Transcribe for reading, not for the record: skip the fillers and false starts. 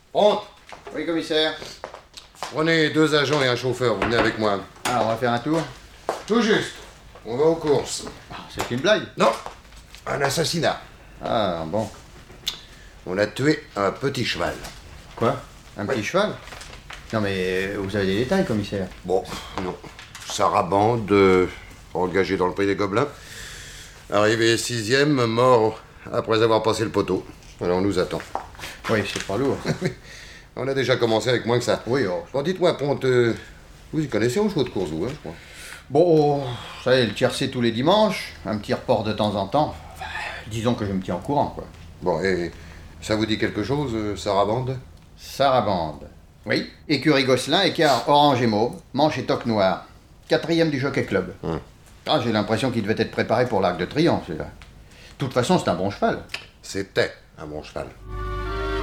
Pronte. Oui, commissaire. Prenez 2 agents et un chauffeur, vous venez avec moi. Alors, on va faire un tour. Tout juste. On va aux courses. C'est une blague? Non, un assassinat. Ah, bon. On a tué un petit cheval. Quoi? Un petit cheval? Non, mais vous avez des détails, commissaire. Bon, non. Sarabande, engagé dans le prix des Gobelins. Arrivé 6e, mort après avoir passé le poteau. Alors on nous attend. Oui, c'est pas lourd. On a déjà commencé avec moins que ça. Oui, oh. Bon, dites-moi, Ponte, vous y connaissez en chevaux de course, vous, hein, je crois. Bon, ça y est, le tiercé tous les dimanches, un petit report de temps en temps. Enfin, disons que je me tiens au courant, quoi. Bon, et ça vous dit quelque chose, Sarabande? Sarabande. Oui. Écurie Gosselin, écart orange et mauve, manche et toque noire. 4e du Jockey Club. Ah, j'ai l'impression qu'il devait être préparé pour l'Arc de Triomphe, celui-là. De toute façon, c'est un bon cheval. C'était un bon cheval.